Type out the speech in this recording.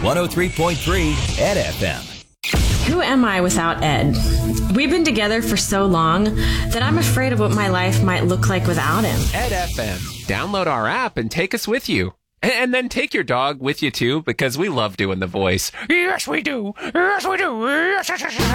103.3 Ed FM. Who am I without Ed? We've been together for so long that I'm afraid of what my life might look like without him. Ed FM. Download our app and take us with you. And then take your dog with you, too, because we love doing the voice. Yes, we do. Yes, we do. Yes, yes, yes, yes.